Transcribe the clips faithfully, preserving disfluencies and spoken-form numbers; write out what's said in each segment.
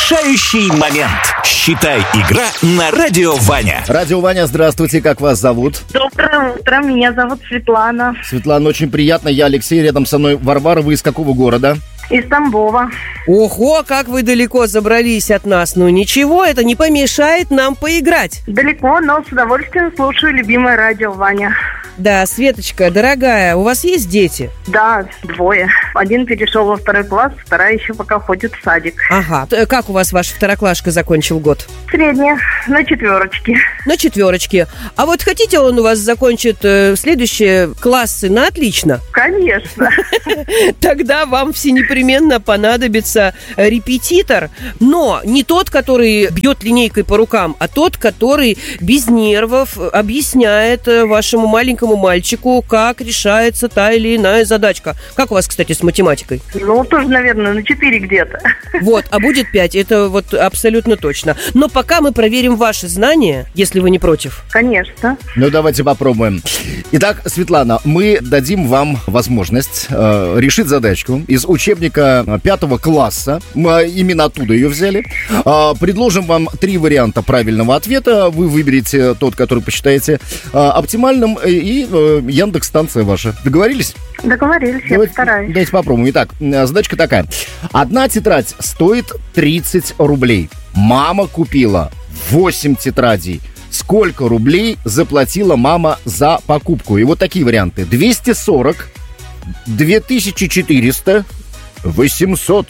Решающий момент. Считай, игра на Радио Ваня. Радио Ваня, здравствуйте, как вас зовут? Доброе утро, меня зовут Светлана. Светлана, очень приятно, я Алексей, рядом со мной Варвара. Вы из какого города? Из Тамбова. Ого, как вы далеко забрались от нас. Ну ничего, это не помешает нам поиграть. Далеко, но с удовольствием слушаю любимое радио Ваня. Да, Светочка, дорогая, у вас есть дети? Да, двое. Один перешел во второй класс, вторая еще пока ходит в садик. Ага. Т- Как у вас ваш второклашка закончил год? Средняя, на четверочке. На четверочке. А вот хотите, он у вас закончит э, следующие классы на отлично? Конечно. Тогда вам все непременно понадобится репетитор, но не тот, который бьет линейкой по рукам, а тот, который без нервов объясняет вашему маленькому мальчику, как решается та или иная задачка. Как у вас, кстати, с математикой? Ну, тоже, наверное, на четыре где-то. Вот, а будет пять, это вот абсолютно точно. Но пока мы проверим ваши знания, если вы не против. Конечно. Ну, давайте попробуем. Итак, Светлана, мы дадим вам возможность э, решить задачку из учебника пятого класса. Мы именно оттуда ее взяли. Э, предложим вам три варианта правильного ответа. Вы выберете тот, который посчитаете э, оптимальным, и э, Яндекс-станция ваша. Договорились? Договорились, я Давайте, постараюсь. давайте попробуем. Итак, э, задачка такая. Одна тетрадь стоит тридцать рублей. Мама купила восемь тетрадей. Сколько рублей заплатила мама за покупку? И вот такие варианты. двести сорок, две тысячи четыреста, восемьсот.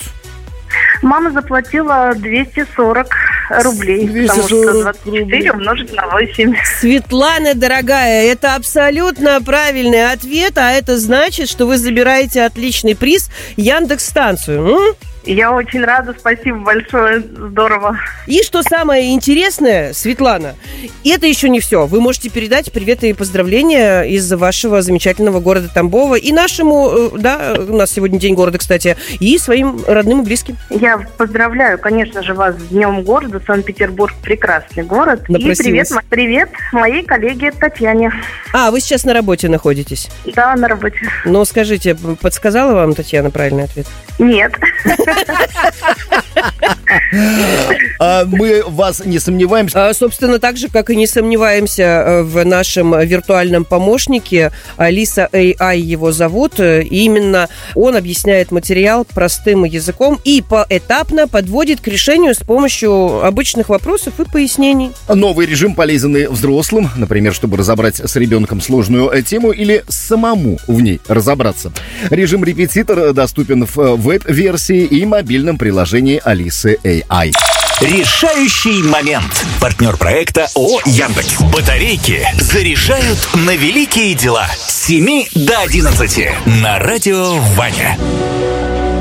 Мама заплатила двести сорок рублей, двести сорок потому что двадцать четыре умножить на восемь. Светлана, дорогая, это абсолютно правильный ответ, а это значит, что вы забираете отличный приз Яндекс-станцию. М? Я очень рада, спасибо большое, здорово. И что самое интересное, Светлана, это еще не все. Вы можете передать приветы и поздравления из вашего замечательного города Тамбова и нашему, да, у нас сегодня день города, кстати, и своим родным и близким. Я поздравляю, конечно же, вас с Днем города. Санкт-Петербург – прекрасный город. Напросилась. И привет, мо- привет моей коллеге Татьяне. А, вы сейчас на работе находитесь? Да, на работе. Ну, скажите, подсказала вам Татьяна правильный ответ? Нет. А, Мы в вас не сомневаемся. А, собственно, так же, как и не сомневаемся в нашем виртуальном помощнике, Алиса эй ай его зовут, и именно он объясняет материал простым языком и поэтапно подводит к решению с помощью обычных вопросов и пояснений. Новый режим полезен и взрослым, например, чтобы разобрать с ребенком сложную э, тему или самому в ней разобраться. Режим репетитор доступен в э, веб-версии и мобильном приложении Алисы эй ай. Решающий момент. Партнер проекта ООО «Яндекс». Батарейки заряжают на великие дела. С семи до одиннадцати на Радио Ваня.